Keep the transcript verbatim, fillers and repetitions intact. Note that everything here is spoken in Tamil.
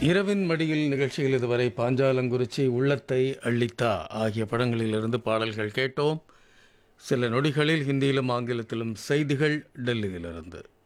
இரவின் மடியில் நிகழ்ச்சியில் இதுவரை பாஞ்சாலங்குறிச்சி, உள்ளத்தை அள்ளித்தா ஆகிய படங்களிலிருந்து பாடல்கள் கேட்டோம். சில நொடிகளில் ஹிந்தியிலும் ஆங்கிலத்திலும் செய்திகள் டெல்லியிலிருந்து.